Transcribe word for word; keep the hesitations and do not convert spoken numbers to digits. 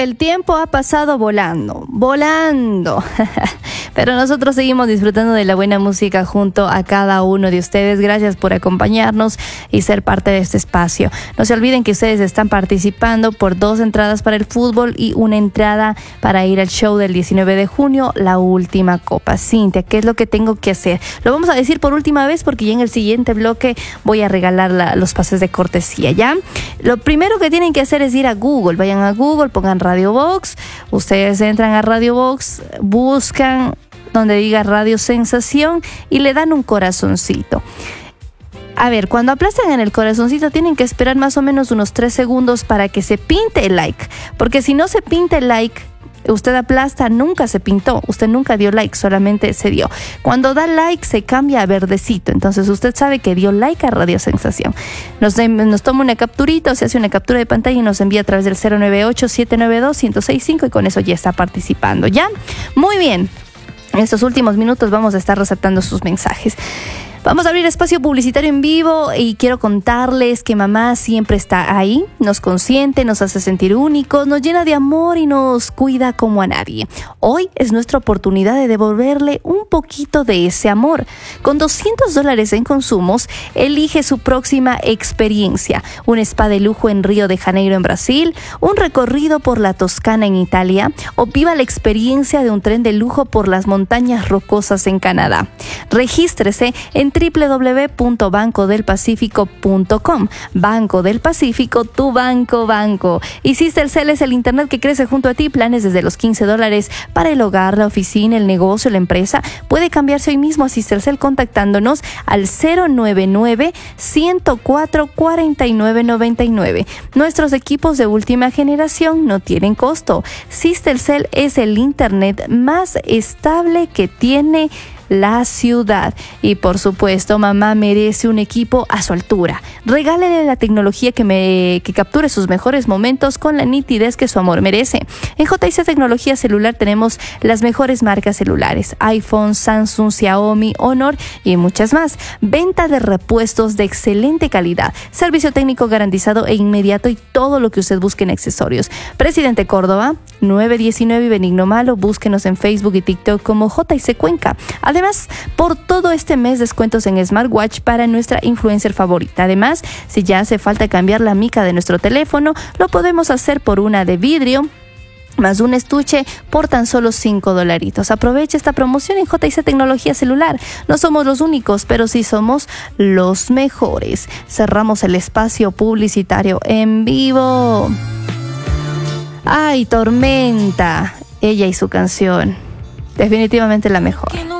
el tiempo ha pasado volando, volando. Pero nosotros seguimos disfrutando de la buena música junto a cada uno de ustedes. Gracias por acompañarnos y ser parte de este espacio. No se olviden que ustedes están participando por dos entradas para el fútbol y una entrada para ir al show del diecinueve de junio, la última copa. Cintia, ¿qué es lo que tengo que hacer? Lo vamos a decir por última vez porque ya en el siguiente bloque voy a regalar la, los pases de cortesía, ¿ya? Lo primero que tienen que hacer es ir a Google. Vayan a Google, pongan Radio Box. Ustedes entran a Radio Box, buscan donde diga Radio Sensación y le dan un corazoncito. A ver, cuando aplastan en el corazoncito tienen que esperar más o menos unos tres segundos para que se pinte el like, porque si no se pinta el like, usted aplasta, nunca se pintó, usted nunca dio like, solamente se dio. Cuando da like se cambia a verdecito, entonces usted sabe que dio like a Radio Sensación. Nos, nos toma una capturita, o se hace una captura de pantalla y nos envía a través del cero nueve ocho, siete nueve dos, uno cero seis cinco y con eso ya está participando, ¿ya? Muy bien. En estos últimos minutos vamos a estar resaltando sus mensajes. Vamos a abrir espacio publicitario en vivo y quiero contarles que mamá siempre está ahí, nos consiente, nos hace sentir únicos, nos llena de amor y nos cuida como a nadie. Hoy es nuestra oportunidad de devolverle un poquito de ese amor. Con doscientos dólares en consumos, elige su próxima experiencia. Un spa de lujo en Río de Janeiro en Brasil, un recorrido por la Toscana en Italia o viva la experiencia de un tren de lujo por las montañas rocosas en Canadá. Regístrese en doble u doble u doble u punto banco del pacífico punto com. Banco del Pacífico, tu banco, banco. Y Sistercell es el internet que crece junto a ti. Planes desde los quince dólares para el hogar, la oficina, el negocio, la empresa. Puede cambiarse hoy mismo a Sistercell contactándonos al cero nueve nueve, ciento cuatro, cuarenta y nueve noventa y nueve. Nuestros equipos de última generación no tienen costo. Sistercell es el internet más estable que tiene la ciudad. Y por supuesto, mamá merece un equipo a su altura. Regálele la tecnología que, me, que capture sus mejores momentos con la nitidez que su amor merece. En J C Tecnología Celular tenemos las mejores marcas celulares: iPhone, Samsung, Xiaomi, Honor y muchas más. Venta de repuestos de excelente calidad, servicio técnico garantizado e inmediato y todo lo que usted busque en accesorios. Presidente Córdoba, nueve diecinueve y Benigno Malo. Búsquenos en Facebook y TikTok como J C Cuenca. Además, por todo este mes descuentos en smartwatch para nuestra influencer favorita. Además, si ya hace falta cambiar la mica de nuestro teléfono, lo podemos hacer por una de vidrio más un estuche por tan solo cinco dolaritos. Aproveche esta promoción en J C Tecnología Celular. No somos los únicos, pero sí somos los mejores. Cerramos el espacio publicitario en vivo. Ay, Tormenta, ella y su canción, definitivamente la mejor.